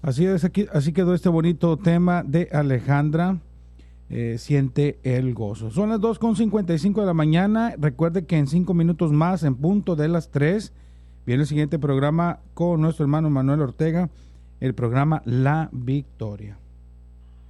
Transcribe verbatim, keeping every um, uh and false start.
Así es, aquí, así quedó este bonito tema de Alejandra, eh, Siente el gozo. Son las dos con cincuenta y cinco de la mañana. Recuerde que en cinco minutos más, en punto de las tres, viene el siguiente programa con nuestro hermano Manuel Ortega, el programa La Victoria.